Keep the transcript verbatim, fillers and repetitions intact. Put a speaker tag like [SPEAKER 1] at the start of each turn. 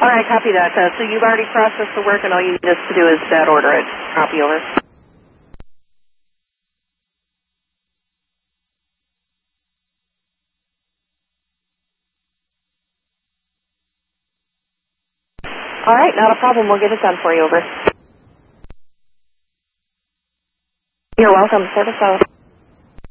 [SPEAKER 1] All right, copy that. Uh, so you've already processed the work, and all you need us to do is that order it. Copy over. All right, not a problem. We'll get it done for you. Over. You're welcome. Service out.